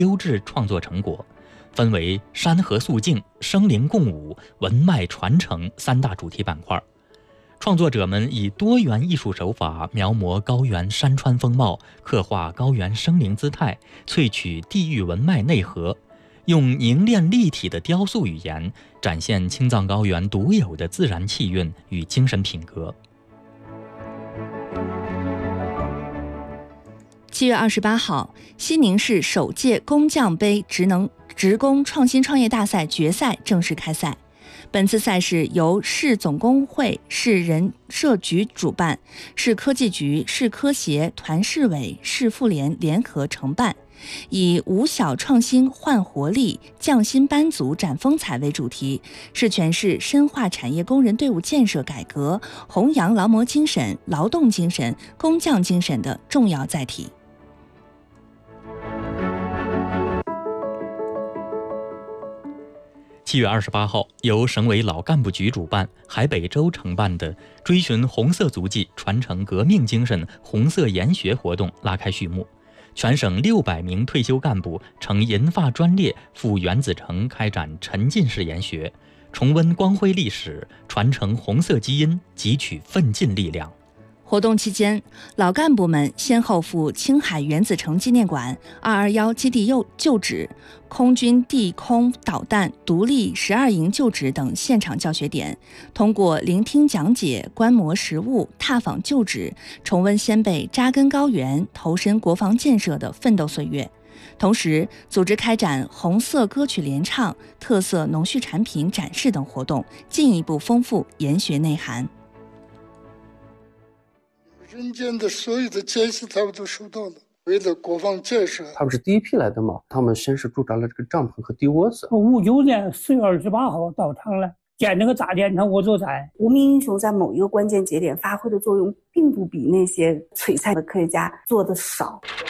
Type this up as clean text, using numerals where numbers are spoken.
优质创作成果，分为山河肃静、生灵共舞、文脉传承3大主题板块。创作者们以多元艺术手法描摹高原山川风貌，刻画高原生灵姿态，萃取地域文脉内核，用凝练立体的雕塑语言展现青藏高原独有的自然气韵与精神品格。 7月28号，西宁市首届工匠杯职工创新创业大赛决赛正式开赛。本次赛事由市总工会、市人社局主办，市科技局、市科协、团市委、市妇联联合承办，以“五小创新焕活力，匠心班组展风采”为主题，是全市深化产业工人队伍建设改革、弘扬劳模精神、劳动精神、工匠精神的重要载体。 7月28号，由省委老干部局主办、海北州承办的追寻红色足迹、传承革命精神红色研学活动拉开序幕。全省600名退休干部乘银发专列赴原子城开展沉浸式研学，重温光辉历史，传承红色基因，汲取奋进力量。 活动期间，老干部们先后赴青海原子城纪念馆、221基地旧址、空军地空导弹独立12营旧址等现场教学点，通过聆听讲解、观摩实物、踏访旧址，重温先辈扎根高原、投身国防建设的奋斗岁月。同时，组织开展红色歌曲联唱、特色农畜产品展示等活动，进一步丰富研学内涵。 人间的所有的艰辛他们都受到了，为了国防建设。 他们是第一批来的嘛，他们先是驻扎了这个帐篷和地窝子。 59年4月28号到场了，建那个大电厂我做在。 无名英雄在某一个关键节点发挥的作用，并不比那些璀璨的科学家做的少。